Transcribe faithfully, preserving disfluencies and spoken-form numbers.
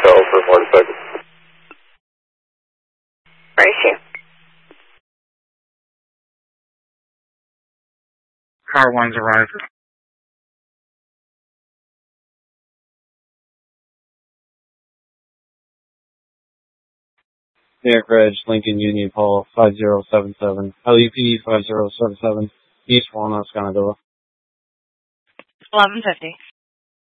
hotel for motorcycle. Where is she? Car one's arrived. Eric Reg, Lincoln Union Hall, five zero seven seven. L U P five zero seven seven. East Walnut, Shenandoah. eleven fifty.